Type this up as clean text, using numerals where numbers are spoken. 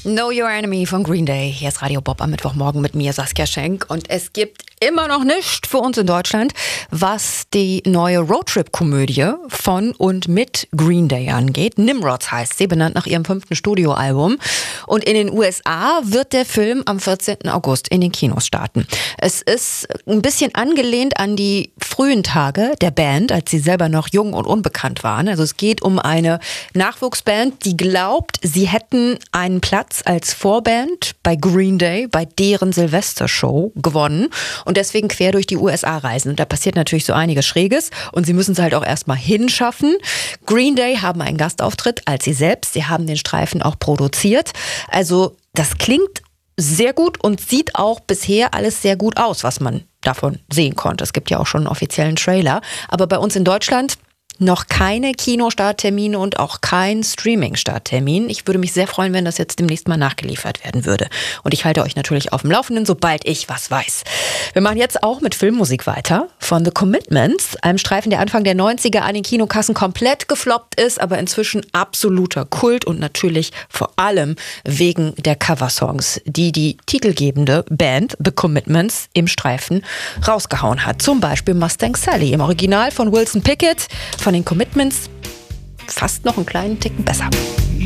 Know Your Enemy von Green Day. Hier ist Radio Bob am Mittwochmorgen mit mir, Saskia Schenk. Und es gibt immer noch nichts für uns in Deutschland, was die neue Roadtrip-Komödie von und mit Green Day angeht. Nimrods heißt sie, benannt nach ihrem 5. Studioalbum. Und in den USA wird der Film am 14. August in den Kinos starten. Es ist ein bisschen angelehnt an die frühen Tage der Band, als sie selber noch jung und unbekannt waren. Also es geht um eine Nachwuchsband, die glaubt, sie hätten einen Platz als Vorband bei Green Day, bei deren Silvestershow gewonnen und deswegen quer durch die USA reisen. Und da passiert natürlich so einiges Schräges und sie müssen es halt auch erstmal hinschaffen. Green Day haben einen Gastauftritt als sie selbst. Sie haben den Streifen auch produziert. Also das klingt sehr gut und sieht auch bisher alles sehr gut aus, was man davon sehen konnte. Es gibt ja auch schon einen offiziellen Trailer. Aber bei uns in Deutschland noch keine Kinostarttermine und auch kein Streaming-Starttermin. Ich würde mich sehr freuen, wenn das jetzt demnächst mal nachgeliefert werden würde. Und ich halte euch natürlich auf dem Laufenden, sobald ich was weiß. Wir machen jetzt auch mit Filmmusik weiter. Von The Commitments, einem Streifen, der Anfang der 90er an den Kinokassen komplett gefloppt ist, aber inzwischen absoluter Kult und natürlich vor allem wegen der Coversongs, die die titelgebende Band The Commitments im Streifen rausgehauen hat. Zum Beispiel Mustang Sally im Original von Wilson Pickett. Von den Commitments fast noch einen kleinen Ticken besser.